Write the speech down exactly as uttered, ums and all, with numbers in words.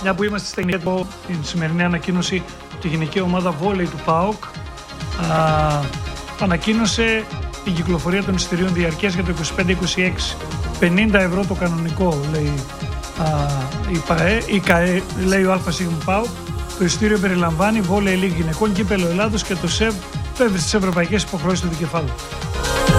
Μια που είμαστε στα γενικά, την σημερινή ανακοίνωση, τη γυναική ομάδα βόλεϊ του ΠΑΟΚ α, ανακοίνωσε την κυκλοφορία των εισιτηρίων διαρκείας για το είκοσι πέντε είκοσι έξι. πενήντα ευρώ το κανονικό, λέει α, η ΠΑΕ, η ΚΑΕ, λέει ο ΑΣ ΠΑΟΚ. Το εισιτήριο περιλαμβάνει βόλεϊ λίγκ γυναικών, κύπελλο Ελλάδος και το ΣΕΒ, το στις ευρωπαϊκές υποχρεώσεις του δικεφάλου.